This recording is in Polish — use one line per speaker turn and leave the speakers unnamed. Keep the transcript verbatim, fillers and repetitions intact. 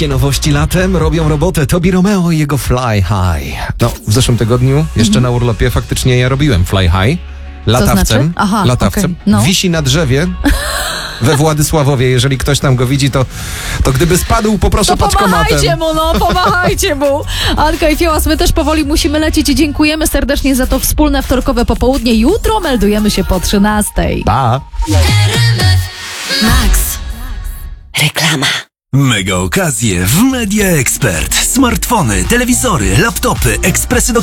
Wszystkie nowości latem robią robotę. Tobi Romeo i jego Fly High. No, w zeszłym tygodniu, jeszcze na urlopie, faktycznie ja robiłem Fly High. Latawcem.
znaczy? Aha,
latawcem.
okej, no.
Wisi na drzewie we Władysławowie. Jeżeli ktoś tam go widzi, to, to gdyby spadł, poproszę
To
paczkomatem.
pomachajcie mu, no, pomachajcie mu. Anka i Fiołas, my też powoli musimy lecieć i dziękujemy serdecznie za to wspólne wtorkowe popołudnie. Jutro meldujemy się po trzynastej.
Pa!
Max.
Reklama.
Mega okazje w Media Expert. Smartfony, telewizory, laptopy, ekspresy do